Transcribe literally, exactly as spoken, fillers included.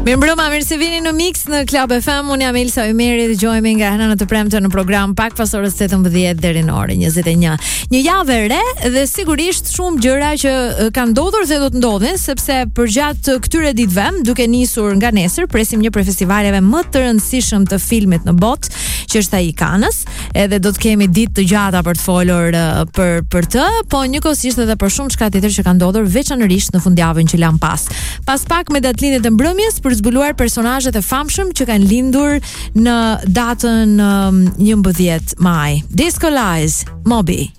Mirëmbrëma, mirë se vini në Mix në Club F M. Unë jam Elsa Ymeri, dëgjojmë nga hëna në të premte në program pak pas orës tetëmbëdhjetë deri në orën njëzet e një. Një javë e re dhe sigurisht shumë gjëra që kanë ndodhur dhe do të ndodhin, sepse përgjatë këtyre ditëve, duke nisur nga nesër, presim një prej festivaleve më të rëndësishëm të filmit në botë, që është ai i Cannes, edhe do të kemi ditë të gjata për të folur uh, për për të, po njëkohësisht edhe për shumë çka tjetër që ka ndodhur veçanërisht në fundjavën që lan pas. Pas pak me datëlindjet e mbrëmjes për zbuluar personazhet e famshëm që kanë lindur në datën um, njëmbëdhjetë maj. Disco Lies, Moby.